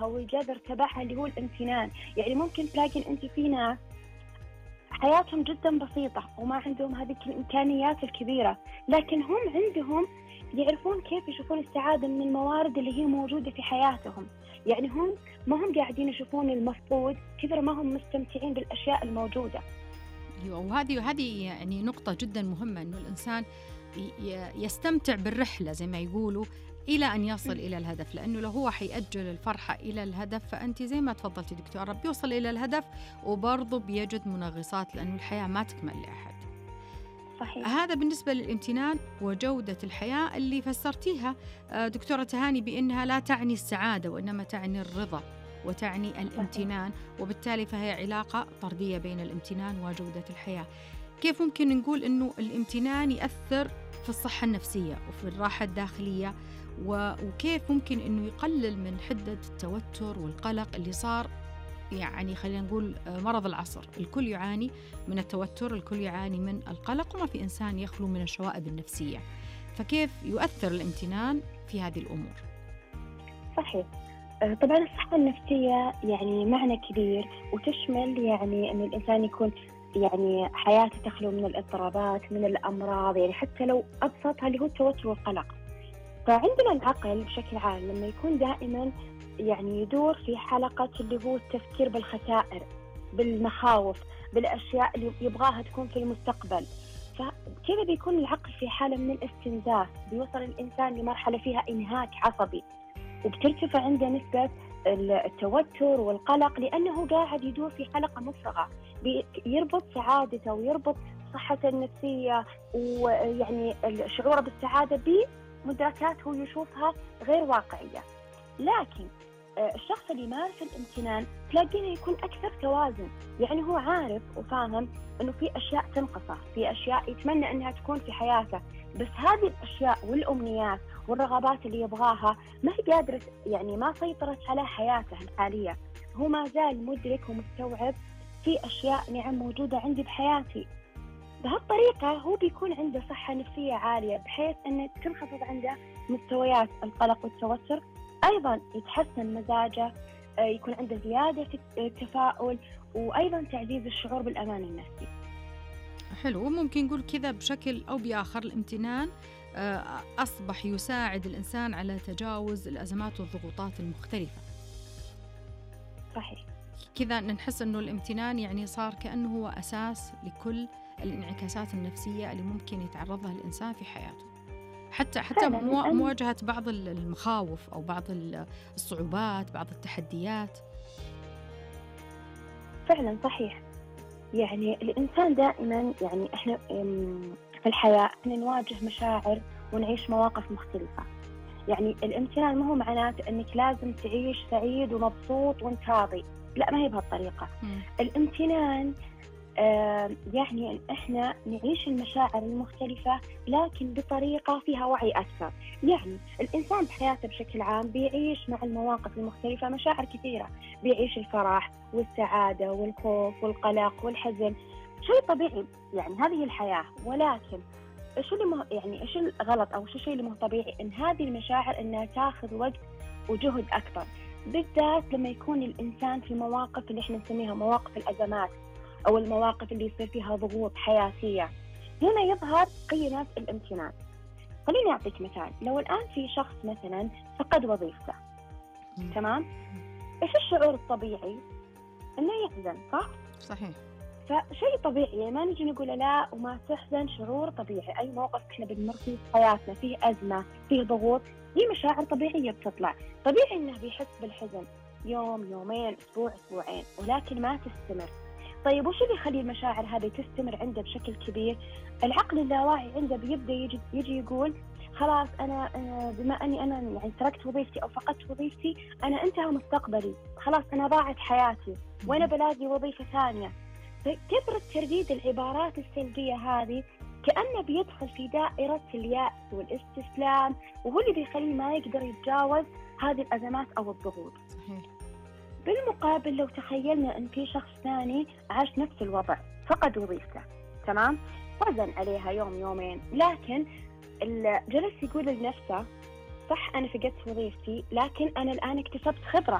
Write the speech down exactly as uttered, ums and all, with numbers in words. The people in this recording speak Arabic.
أصلها والجذر تبعها اللي هو الامتنان. يعني ممكن تلاقين أنت في ناس حياتهم جدا بسيطة وما عندهم هذه الإمكانيات الكبيرة، لكن هم عندهم يعرفون كيف يشوفون السعادة من الموارد اللي هي موجودة في حياتهم. يعني هم ما هم قاعدين يشوفون المفقود كثر ما هم مستمتعين بالأشياء الموجودة. أيوة، وهذه وهذه يعني نقطة جدا مهمة، إنه الإنسان يستمتع بالرحلة زي ما يقولوا إلى أن يصل إلى الهدف، لأنه لو هو حيأجل الفرحة إلى الهدف فأنت زي ما تفضلتي دكتورة بيوصل إلى الهدف وبرضه بيجد منغصات، لأنه الحياة ما تكمل لأحد. صحيح. هذا بالنسبة للامتنان وجودة الحياة اللي فسرتيها دكتورة تهاني بأنها لا تعني السعادة وإنما تعني الرضا وتعني الامتنان، وبالتالي فهي علاقة طردية بين الامتنان وجودة الحياة. كيف ممكن نقول أنه الامتنان يأثر في الصحة النفسية وفي الراحة الداخلية، وكيف ممكن أنه يقلل من حدة التوتر والقلق اللي صار، يعني خلينا نقول مرض العصر، الكل يعاني من التوتر، الكل يعاني من القلق، وما في إنسان يخلو من الشوائب النفسية. فكيف يؤثر الامتنان في هذه الأمور؟ صحيح. طبعا الصحة النفسية يعني معنى كبير، وتشمل يعني أن الإنسان يكون يعني حياته تخلو من الاضطرابات، من الأمراض، يعني حتى لو أبسطها اللي هو التوتر والقلق. فعندنا العقل بشكل عام لما يكون دائما يعني يدور في حلقة اللي هو التفكير بالخسائر، بالمخاوف، بالأشياء اللي يبغاها تكون في المستقبل، فكذا بيكون العقل في حالة من الاستنزاف، بيوصل الإنسان لمرحلة فيها إنهاك عصبي، وبترتفع عنده نسبة التوتر والقلق، لأنه قاعد يدور في حلقة مفرغة، يربط سعادته ويربط صحته النفسية ويعني شعوره بالسعادة بمدركات هو يشوفها غير واقعية. لكن الشخص اللي يمارس الامتنان تلاقيه يكون أكثر توازن، يعني هو عارف وفاهم أنه في أشياء تنقصه، في أشياء يتمنى أنها تكون في حياته، بس هذه الأشياء والأمنيات والرغبات اللي يبغاها ما هي قادرة، يعني ما سيطرت على حياته الحالية. هو ما زال مدرك ومستوعب في أشياء نعم موجودة عندي بحياتي. بهالطريقة هو بيكون عنده صحة نفسية عالية، بحيث أن تنخفض عنده مستويات القلق والتوتر، أيضا يتحسن مزاجه، يكون عنده زيادة في التفاؤل، وأيضا تعزيز الشعور بالأمان النفسي. حلو. وممكن نقول كذا بشكل أو بآخر الامتنان أصبح يساعد الإنسان على تجاوز الأزمات والضغوطات المختلفة. صحيح. كذا نحس أنه الامتنان يعني صار كأنه هو أساس لكل الانعكاسات النفسية اللي ممكن يتعرض لها الإنسان في حياته، حتى حتى مواجهة بعض المخاوف أو بعض الصعوبات، بعض التحديات. فعلا صحيح. يعني الإنسان دائما يعني إحنا في الحياة إحنا نواجه مشاعر ونعيش مواقف مختلفة. يعني الامتنان ما هو معناته أنك لازم تعيش سعيد ومبسوط وانت راضي، لا، ما هي بهالطريقة. الامتنان آه يعني أن إحنا نعيش المشاعر المختلفة لكن بطريقة فيها وعي أكثر. يعني الإنسان بحياته بشكل عام بيعيش مع المواقف المختلفة مشاعر كثيرة، بيعيش الفرح والسعادة والخوف والقلق والحزن، شيء طبيعي، يعني هذه الحياة. ولكن إيش اللي مه... يعني إيش الغلط أو إيش الشيء اللي مو طبيعي؟ إن هذه المشاعر إنها تأخذ وقت وجهد أكبر، بالذات لما يكون الإنسان في مواقف اللي إحنا نسميها مواقف الأزمات أو المواقف اللي يصير فيها ضغوط حياتية. هنا يظهر قيمة الامتنان. خليني أعطيك مثال. لو الآن في شخص مثلا فقد وظيفته، تمام؟ إيش الشعور الطبيعي؟ إنه يحزن، صح؟ صحيح. فشيء طبيعي، ما نجي نقول لا وما تحزن، شعور طبيعي. أي موقف إحنا بنمر فيه في حياتنا، فيه أزمة، فيه ضغوط، دي مشاعر طبيعية بتطلع. طبيعي إنه بيحس بالحزن يوم، يومين، أسبوع، أسبوعين، ولكن ما تستمر. طيب وش اللي يخلي المشاعر هذه تستمر عنده بشكل كبير؟ العقل اللاواعي عنده بيبدأ يجي, يجي يقول خلاص أنا بما أني أنا يعني تركت وظيفتي أو فقدت وظيفتي، أنا انتهى مستقبلي، خلاص أنا ضاعت حياتي، وأنا بلاقي وظيفة ثانية. فكثرة ترديد العبارات السلبية هذه كأنه بيدخل في دائرة اليأس والاستسلام، وهو اللي بيخليه ما يقدر يتجاوز هذه الأزمات أو الضغوط. صحيح. بالمقابل لو تخيلنا أن في شخص ثاني عاش نفس الوضع، فقد وظيفته، تمام، وزن عليها يوم يومين، لكن جلس يقول لنفسه صح أنا فقدت وظيفتي، لكن أنا الآن اكتسبت خبرة